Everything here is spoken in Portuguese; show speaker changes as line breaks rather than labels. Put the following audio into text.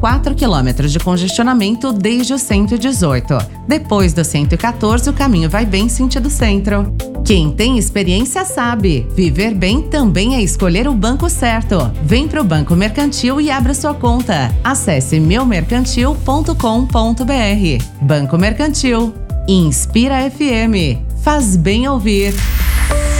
4 quilômetros de congestionamento desde o 118. Depois do 114, o caminho vai bem sentido centro. Quem tem experiência sabe, viver bem também é escolher o banco certo. Vem pro Banco Mercantil e abra sua conta. Acesse meumercantil.com.br. Banco Mercantil. Inspira FM. Faz bem ouvir.